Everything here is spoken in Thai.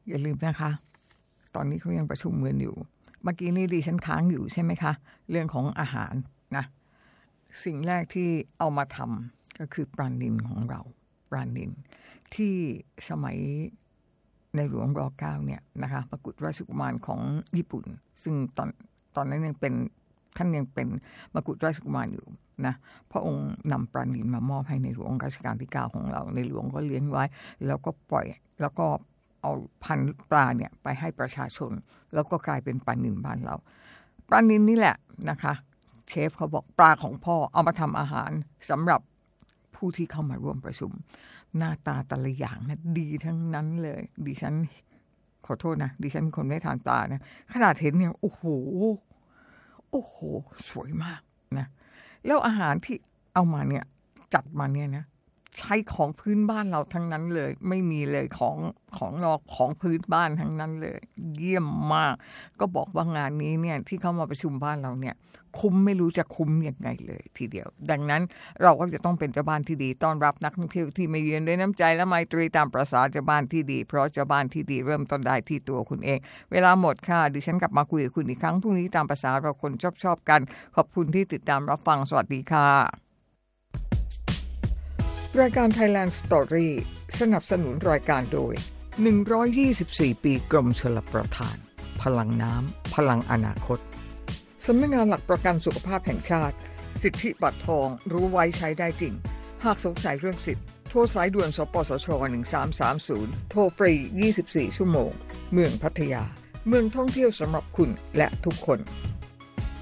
อย่าลืมนะคะตอนนี้เขายังประชุมกันอยู่เมื่อกี้นี่ดิฉันค้างอยู่ใช่ไหมคะเรื่องของอาหารนะสิ่งแรกที่เอามาทำก็คือปลานิลของเราปลานิลที่สมัยในหลวงร.9เนี่ยนะคะมกุฎราชกุมารของญี่ปุ่นซึ่งตอนนั้นยังเป็นท่านยังเป็นมกุฎราชกุมารอยู่นะพระองค์นำปลานิลมามอบให้ในหลวงรัชกาลที่9ของเราในหลวงก็เลี้ยงไว้แล้วก็ปล่อยแล้วก็เอาพันธุ์ปลาเนี่ยไปให้ประชาชนแล้วก็กลายเป็นปลานิลบ้านเราปลานิลนี่แหละนะคะเชฟเขาบอกปลาของพ่อเอามาทำอาหารสำหรับผู้ที่เข้ามาร่วมประชุมหน้าตาแต่ละอย่างนะดีทั้งนั้นเลยดิฉันขอโทษนะดิฉันเป็นคนไม่ทานปลานะขนาดเห็นเนี่ยโอ้โหสวยมากนะแล้วอาหารที่เอามาเนี่ยจัดมาเนี่ยนะใช้ของพื้นบ้านเราทั้งนั้นเลยไม่มีเลยของนอกของพื้นบ้านทั้งนั้นเลยเยี่ยมมากก็บอกว่างานนี้เนี่ยที่เข้ามาประชุมบ้านเราเนี่ยคุ้มไม่รู้จะคุ้มยังไงเลยทีเดียวดังนั้นเราก็จะต้องเป็นเจ้าบ้านที่ดีต้อนรับนักท่องเที่ยวที่มาเยือนด้วยน้ำใจและไมตรีตามประสาเจ้าบ้านที่ดีเพราะเจ้าบ้านที่ดีเริ่มต้นได้ที่ตัวคุณเองเวลาหมดค่ะดิฉันกลับมาคุยกับคุณอีกครั้งพรุ่งนี้ตามประสาเราคนชอบกันขอบคุณที่ติดตามรับฟังสวัสดีค่ะรายการ Thailand Story สนับสนุนรายการโดย124ปีกรมชลประทานพลังน้ำพลังอนาคตสำนักงานหลักประกันสุขภาพแห่งชาติสิทธิบัตรทองรู้ไว้ใช้ได้จริงหากสงสัยเรื่องสิทธิ์โทรสายด่วนสปสช1330โทรฟรี24ชั่วโมงเมืองพัทยาเมืองท่องเที่ยวสำหรับคุณและทุกคน